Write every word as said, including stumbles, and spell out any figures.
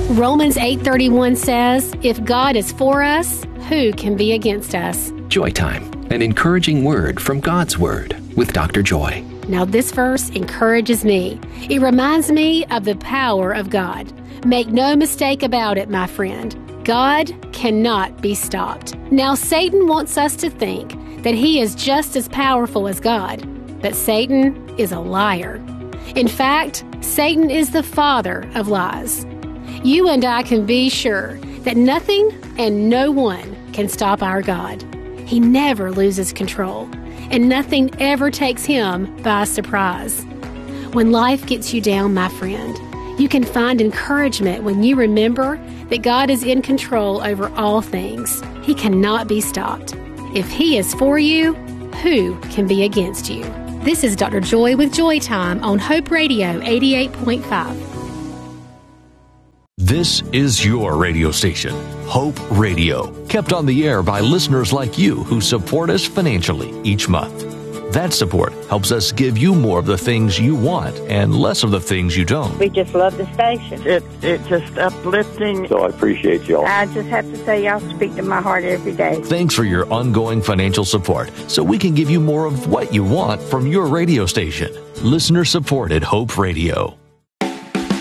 Romans eight thirty-one says, "If God is for us, who can be against us?" Joy Time, an encouraging word from God's Word with Doctor Joy. Now this verse encourages me. It reminds me of the power of God. Make no mistake about it, my friend. God cannot be stopped. Now Satan wants us to think that he is just as powerful as God, but Satan is a liar. In fact, Satan is the father of lies. You and I can be sure that nothing and no one can stop our God. He never loses control, and nothing ever takes him by surprise. When life gets you down, my friend, you can find encouragement when you remember that God is in control over all things. He cannot be stopped. If he is for you, who can be against you? This is Doctor Joy with Joy Time on Hope Radio eighty-eight point five. This is your radio station, Hope Radio, kept on the air by listeners like you who support us financially each month. That support helps us give you more of the things you want and less of the things you don't. We just love the station. It, it's just uplifting. So I appreciate y'all. I just have to say y'all speak to my heart every day. Thanks for your ongoing financial support so we can give you more of what you want from your radio station. Listener supported Hope Radio.